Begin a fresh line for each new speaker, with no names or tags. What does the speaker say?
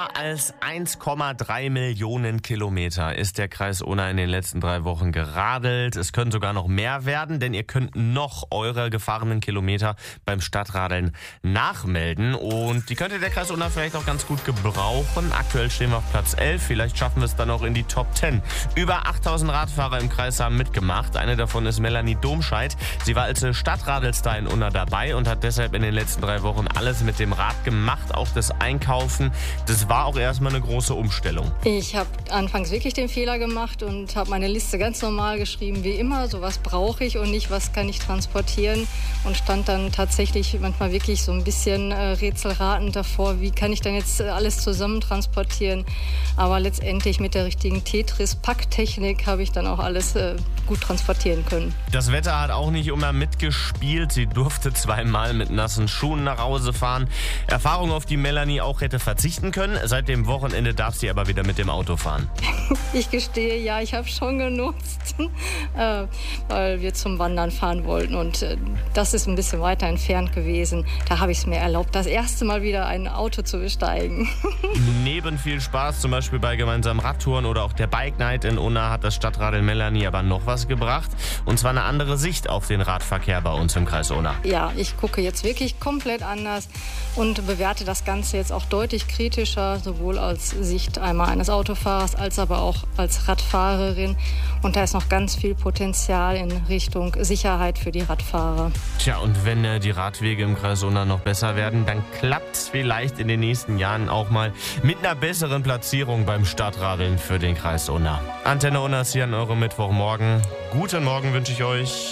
Mehr als 1,3 Millionen Kilometer ist der Kreis Unna in den letzten 3 Wochen geradelt. Es können sogar noch mehr werden, denn ihr könnt noch eure gefahrenen Kilometer beim Stadtradeln nachmelden. Und die könnte der Kreis Unna vielleicht auch ganz gut gebrauchen. Aktuell stehen wir auf Platz 11. Vielleicht schaffen wir es dann auch in die Top 10. Über 8000 Radfahrer im Kreis haben mitgemacht. Eine davon ist Melanie Domscheit. Sie war als Stadtradelstar in Unna dabei und hat deshalb in den letzten 3 Wochen alles mit dem Rad gemacht, auch das Einkaufen. Das war auch erstmal eine große Umstellung.
Ich habe anfangs wirklich den Fehler gemacht und habe meine Liste ganz normal geschrieben, wie immer. So was brauche ich und nicht, was kann ich transportieren. Und stand dann tatsächlich manchmal wirklich so ein bisschen rätselratend davor, wie kann ich dann jetzt alles zusammen transportieren. Aber letztendlich mit der richtigen Tetris-Packtechnik habe ich dann auch alles gut transportieren können.
Das Wetter hat auch nicht immer mitgespielt. Sie durfte 2-mal mit nassen Schuhen nach Hause fahren. Erfahrung, auf die Melanie auch hätte verzichten können. Seit dem Wochenende darf sie aber wieder mit dem Auto fahren.
Ich gestehe, ja, ich habe schon genutzt, weil wir zum Wandern fahren wollten. Und das ist ein bisschen weiter entfernt gewesen. Da habe ich es mir erlaubt, das erste Mal wieder ein Auto zu besteigen.
Neben viel Spaß, zum Beispiel bei gemeinsamen Radtouren oder auch der Bike Night in Unna, hat das Stadtradeln Melanie aber noch was gebracht. Und zwar eine andere Sicht auf den Radverkehr bei uns im Kreis Unna.
Ja, ich gucke jetzt wirklich komplett anders und bewerte das Ganze jetzt auch deutlich kritischer, sowohl als Sicht einmal eines Autofahrers als aber auch als Radfahrerin. Und da ist noch ganz viel Potenzial in Richtung Sicherheit für die Radfahrer.
Tja, und wenn die Radwege im Kreis Unna noch besser werden, dann klappt es vielleicht in den nächsten Jahren auch mal mit einer besseren Platzierung beim Stadtradeln für den Kreis Unna. Antenne Unna ist hier an eurem Mittwochmorgen. Guten Morgen wünsche ich euch.